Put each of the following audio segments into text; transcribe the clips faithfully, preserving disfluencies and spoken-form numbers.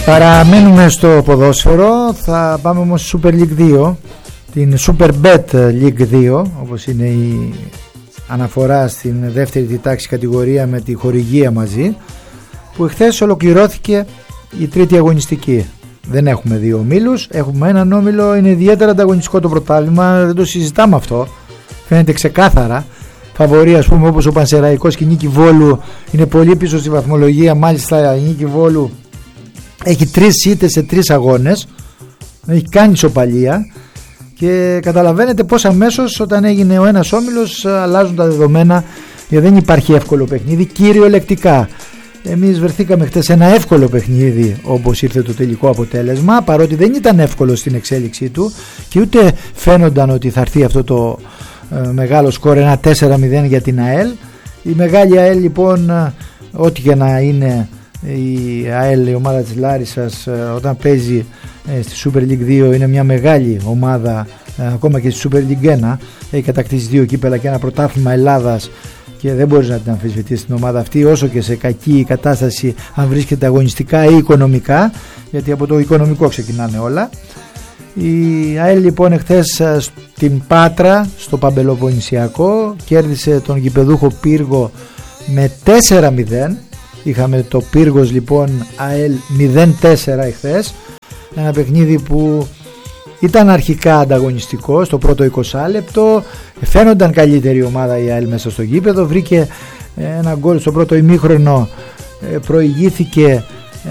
Παραμένουμε στο ποδόσφαιρο, θα πάμε όμως στη Super League δύο, την Super Bet League δύο, όπως είναι η αναφορά στην δεύτερη τη τάξη κατηγορία με τη χορηγία μαζί, που εχθές ολοκληρώθηκε η τρίτη αγωνιστική. Δεν έχουμε δύο ομίλους, έχουμε έναν όμιλο, είναι ιδιαίτερα ανταγωνιστικό το πρωτάθλημα, δεν το συζητάμε αυτό, φαίνεται ξεκάθαρα. Φαβορί, ας πούμε, όπως ο Πανσεραϊκός και η Νίκη Βόλου είναι πολύ πίσω στη βαθμολογία. Μάλιστα η Νίκη Βόλου έχει τρεις ήττες σε τρεις αγώνες, έχει κάνει ισοπαλία και καταλαβαίνετε πως αμέσως όταν έγινε ο ένας όμιλος αλλάζουν τα δεδομένα, γιατί δεν υπάρχει εύκολο παιχνίδι κυριολεκτικά. Εμείς βρεθήκαμε χτες σε ένα εύκολο παιχνίδι όπως ήρθε το τελικό αποτέλεσμα, παρότι δεν ήταν εύκολο στην εξέλιξή του και ούτε φαίνονταν ότι θα έρθει αυτό το ε, μεγάλο σκορ, ένα τέσσερα μηδέν για την ΑΕΛ. Η μεγάλη ΑΕΛ λοιπόν, ό,τι και να είναι η ΑΕΛ, η ομάδα της Λάρισσας, όταν παίζει στη Super League δύο είναι μια μεγάλη ομάδα, ακόμα και στη Super League ένα έχει κατακτήσει δύο κύπελα και ένα πρωτάθλημα Ελλάδας και δεν μπορείς να την αμφισβητήσεις την ομάδα αυτή, όσο και σε κακή κατάσταση αν βρίσκεται αγωνιστικά ή οικονομικά, γιατί από το οικονομικό ξεκινάνε όλα. Η ΑΕΛ λοιπόν εχθές στην Πάτρα, στο Παμπελοποννησιακό, κέρδισε τον γηπεδούχο Πύργο με τέσσερα μηδέν. Είχαμε το Πύργος λοιπόν ΑΕΛ μηδέν τέσσερα εχθές, ένα παιχνίδι που ήταν αρχικά ανταγωνιστικό στο πρώτο είκοσι λεπτό, φαίνονταν καλύτερη ομάδα η ΑΕΛ μέσα στο γήπεδο, βρήκε ένα γκολ στο πρώτο ημίχρονο, προηγήθηκε,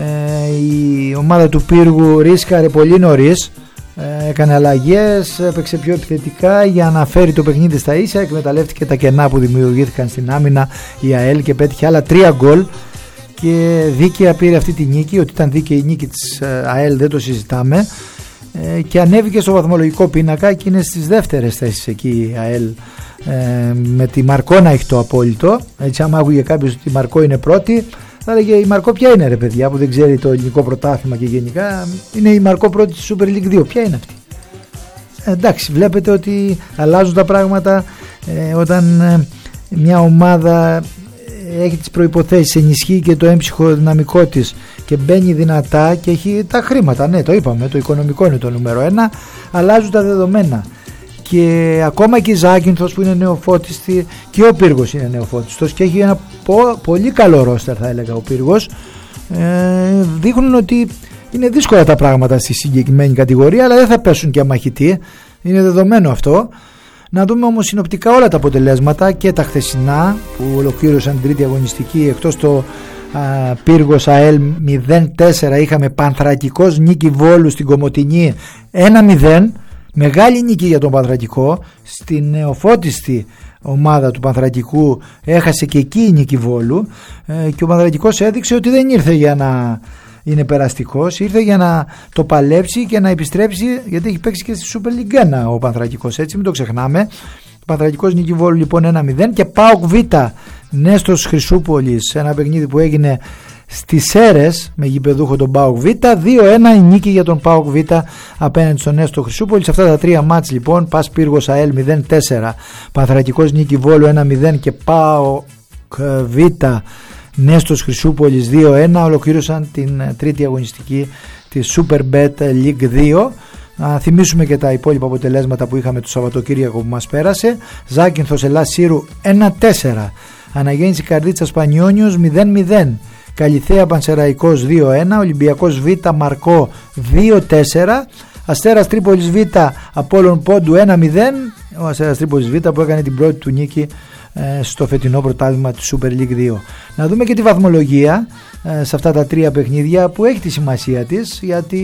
η ομάδα του Πύργου ρίσκαρε πολύ νωρίς, έκανε αλλαγές, έπαιξε πιο επιθετικά για να φέρει το παιχνίδι στα ίσια, εκμεταλλεύτηκε τα κενά που δημιουργήθηκαν στην άμυνα η ΑΕΛ και πέτυχε άλλα τρία γκολ και δίκαια πήρε αυτή τη νίκη. Ότι ήταν δίκαιη η νίκη της ΑΕΛ δεν το συζητάμε, και ανέβηκε στο βαθμολογικό πίνακα και είναι στις δεύτερες θέσεις εκεί η ΑΕΛ, με τη Μαρκό να έχει το απόλυτο. Έτσι, άμα άκουγε κάποιος ότι η Μαρκό είναι πρώτη, θα έλεγε η Μαρκό ποια είναι ρε παιδιά, που δεν ξέρει το ελληνικό πρωτάθλημα και γενικά. Είναι η Μαρκό πρώτη της Super League δύο, ποια είναι αυτή? Ε, εντάξει, βλέπετε ότι αλλάζουν τα πράγματα ε, όταν ε, μια ομάδα έχει τις προϋποθέσεις, ενισχύει και το έμψυχο δυναμικό της και μπαίνει δυνατά και έχει τα χρήματα, ναι το είπαμε, το οικονομικό είναι το νούμερο ένα, αλλάζουν τα δεδομένα. Και ακόμα και η Ζάκυνθος που είναι νεοφώτιστη και ο Πύργος είναι νεοφώτιστος και έχει ένα πο- πολύ καλό ρόστερ, θα έλεγα ο Πύργος, ε, δείχνουν ότι είναι δύσκολα τα πράγματα στη συγκεκριμένη κατηγορία, αλλά δεν θα πέσουν και αμαχητοί, είναι δεδομένο αυτό. Να δούμε όμως συνοπτικά όλα τα αποτελέσματα και τα χθεσινά που ολοκλήρωσαν την τρίτη αγωνιστική. Εκτός το α, Πύργος ΑΕΛ μηδέν τέσσερα, είχαμε Πανθρακικός Νίκη Βόλου στην Κομοτηνή ένα μηδέν, μεγάλη νίκη για τον Πανθρακικό. Στην νεοφώτιστη ομάδα του Πανθρακικού έχασε και εκεί η Νίκη Βόλου, ε, και ο Πανθρακικός έδειξε ότι δεν ήρθε για να είναι περαστικός, ήρθε για να το παλέψει και να επιστρέψει, γιατί έχει παίξει και στη Super League ένα ο Πανθρακικός, έτσι μην το ξεχνάμε. Ο Πανθρακικός Νίκη Βόλου λοιπόν ένα μηδέν. Και ΠΑΟΚ Β Νέστος Χρυσούπολης, ένα παιχνίδι που έγινε στις Σέρρες με γηπεδούχο τον ΠΑΟΚ Β, δύο ένα η νίκη για τον ΠΑΟΚ Β απέναντι στον Νέστο Χρυσούπολη. Σε αυτά τα τρία μάτς λοιπόν, Πας Πύργος ΑΕΛ μηδέν τέσσερα, Πανθρακικός Νίκη Βόλου ένα μηδέν και ΠΑΟΚ Β Νέστος Χρυσούπολης δύο ένα ολοκλήρωσαν την τρίτη αγωνιστική της Super Bet League δύο. Να θυμίσουμε και τα υπόλοιπα αποτελέσματα που είχαμε το Σαββατοκύριακο που μας πέρασε. Ζάκυνθος Ελλάς Σύρου ένα τέσσερα, Αναγέννηση Καρδίτσας Πανιόνιος μηδέν μηδέν, Καλιθέα Πανσεραϊκός δύο ένα, Ολυμπιακός Β Μαρκό δύο τέσσερα, Αστέρας Τρίπολης Β Απόλλων Πόντου ένα μηδέν, ο Αστέρας Τρίπολης Β που έκανε την πρώτη του νίκη στο φετινό πρωτάθλημα της Super League δύο. Να δούμε και τη βαθμολογία σε αυτά τα τρία παιχνίδια που έχει τη σημασία της, γιατί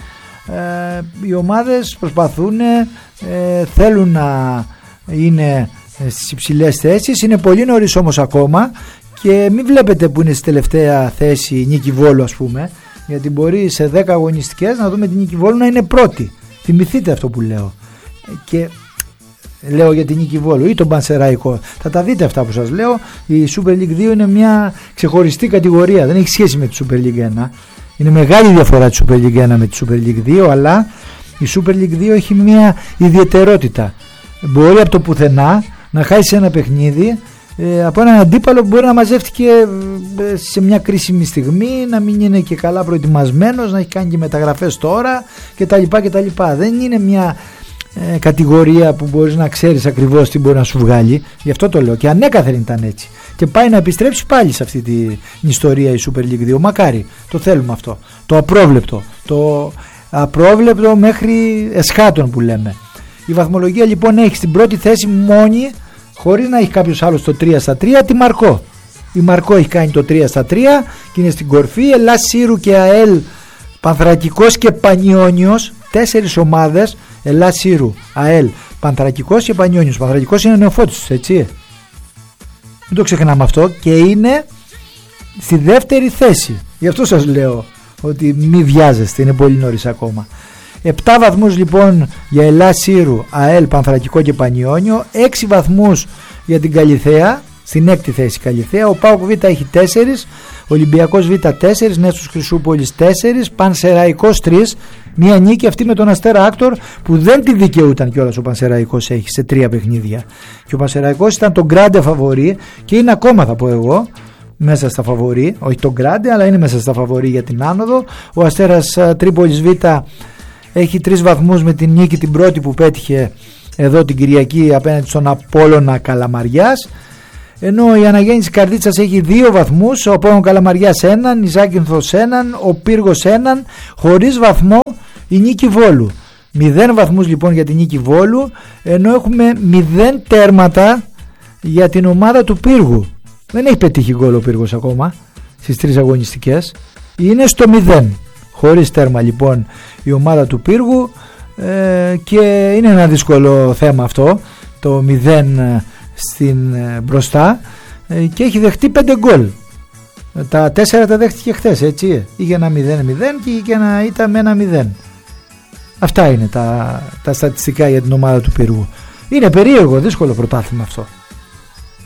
ε, οι ομάδες προσπαθούν, ε, θέλουν να είναι στις υψηλές θέσεις, είναι πολύ νωρίς όμως ακόμα και μην βλέπετε που είναι στη τελευταία θέση η Νίκη Βόλου ας πούμε, γιατί μπορεί σε δέκα αγωνιστικές να δούμε την Νίκη Βόλου να είναι πρώτη. Θυμηθείτε αυτό που λέω, και λέω για την Νίκη Βόλου ή τον Πανσεραϊκό, θα τα δείτε αυτά που σας λέω. Η Super League δύο είναι μια ξεχωριστή κατηγορία, δεν έχει σχέση με τη Super League ένα. Είναι μεγάλη διαφορά τη Super League ένα με τη Super League δύο, αλλά η Super League δύο έχει μια ιδιαιτερότητα. Μπορεί από το πουθενά να χάσει ένα παιχνίδι, ε, από έναν αντίπαλο που μπορεί να μαζεύτηκε σε μια κρίσιμη στιγμή, να μην είναι και καλά προετοιμασμένος, να έχει κάνει και μεταγραφές τώρα κτλ. κτλ. Δεν είναι μια ε, κατηγορία που μπορείς να ξέρεις ακριβώς τι μπορεί να σου βγάλει. Γι' αυτό το λέω, και ανέκαθεν ήταν έτσι, και πάει να επιστρέψει πάλι σε αυτή την ιστορία η Super League δύο. Μακάρι, το θέλουμε αυτό, το απρόβλεπτο, το απρόβλεπτο μέχρι εσχάτων που λέμε. Η βαθμολογία λοιπόν έχει στην πρώτη θέση μόνη, χωρίς να έχει κάποιος άλλος το τρία στα τρία, τη Μαρκό. Η Μαρκό έχει κάνει το τρία στα τρία και είναι στην κορφή. Ελλάς Σύρου και ΑΕΛ, Πανθρακικός και Πανιόνιος, τέσσερις ομάδες, Ελλάς Σύρου, ΑΕΛ, Πανθρακικός και Πανιόνιος. Πανθρακικός είναι νεοφώτιστος, έτσι, μην το ξεχνάμε αυτό, και είναι στη δεύτερη θέση. Γι' αυτό σας λέω ότι μη βιάζεστε, είναι πολύ νωρίς ακόμα. επτά βαθμούς λοιπόν για Ελλάς Σύρου, ΑΕΛ, Πανθρακικό και Πανιόνιο, έξι βαθμούς για την Καλιθέα, στην έκτη θέση Καλιθέα. Ο ΠΑΟΚ Β έχει τέσσερα, Ολυμπιακός Β τέσσερα, Νέστος Χρυσούπολης τέσσερα, Πανσεραϊκός τρία, μία νίκη αυτή με τον Αστέρα Άκτορ που δεν τη δικαιούταν κιόλας ο Πανσεραϊκός, έχει σε τρία παιχνίδια. Και ο Πανσεραϊκός ήταν τον γκράντε φαβορί και είναι ακόμα, θα πω εγώ, μέσα στα φαβορί, όχι τον γκράντε, αλλά είναι μέσα στα φαβορί για την άνοδο. Ο Αστέρας Τρίπολης Β έχει τρεις βαθμούς με την νίκη την πρώτη που πέτυχε εδώ την Κυριακή απέναντι στον Απόλλωνα Καλαμαριάς, ενώ η Αναγέννηση Καρδίτσας έχει δύο βαθμούς, ο Απόλλων Καλαμαριάς έναν, η Ζάκυνθος έναν, ο Πύργος έναν, χωρίς βαθμό η Νίκη Βόλου. Μηδέν βαθμούς λοιπόν για την Νίκη Βόλου, ενώ έχουμε μηδέν τέρματα για την ομάδα του Πύργου. Δεν έχει πετύχει γκολ ο Πύργος ακόμα στις τρεις αγωνιστικές, είναι στο μηδέν. Χωρίς τέρμα λοιπόν η ομάδα του Πύργου, ε, και είναι ένα δύσκολο θέμα αυτό το μηδέν στην ε, μπροστά, ε, και έχει δεχτεί πέντε γκολ. Τα τέσσερα τα δέχτηκε χθες, έτσι, είχε ένα μηδέν μηδέν και είχε ένα ήταν με ένα μηδέν. Αυτά είναι τα, τα στατιστικά για την ομάδα του Πύργου. Είναι περίεργο, δύσκολο πρωτάθλημα αυτό.